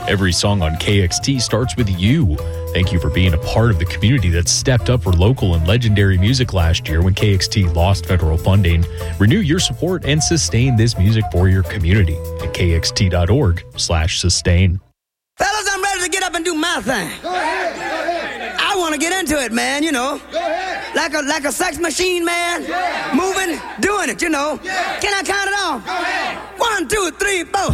Every song on KXT starts with you. Thank you for being a part of the community that stepped up for local and legendary music last year when KXT lost federal funding. Renew your support and sustain this music for your community at kxt.org/sustain. Fellas, I'm ready to get up and do my thing. Go ahead. I want to get into it, man, you know. Go ahead. Like a sex machine, man. Yeah. Moving, doing it, you know. Yeah. Can I count it off? Go ahead. 1, 2, 3, 4.